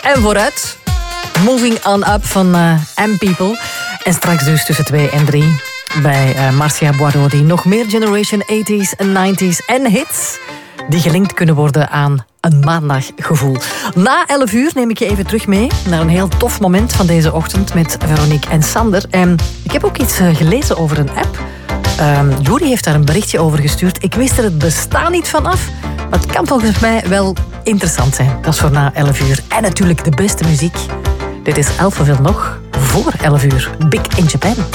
en vooruit. Moving on up van M-People. En straks dus tussen 2 en 3 bij Marcia Boireau, die nog meer Generation 80s en 90s en hits die gelinkt kunnen worden aan een maandaggevoel. Na 11 uur neem ik je even terug mee naar een heel tof moment van deze ochtend met Veronique en Sander. En ik heb ook iets gelezen over een app. Juri heeft daar een berichtje over gestuurd. Ik wist er het bestaan niet van af, maar het kan volgens mij wel interessant zijn. Dat is voor na 11 uur. En natuurlijk de beste muziek. Dit is Alphaville nog voor 11 uur. Big in Japan.